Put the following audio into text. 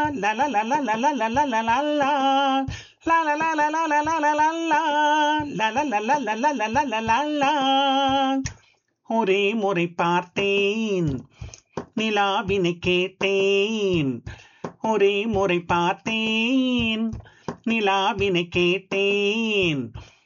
லா லா லா லா லா லா லா லா லா லா லா. லா லா லா லா லா லா லா லா லா லா. லா லா லா லா லா லா லா லா லா லா லா. ஒரே முறை பார்த்தேன், நிலாவினை கேட்டேன். ஒரே முறை பார்த்தேன், நிலாவினை கேட்டேன்.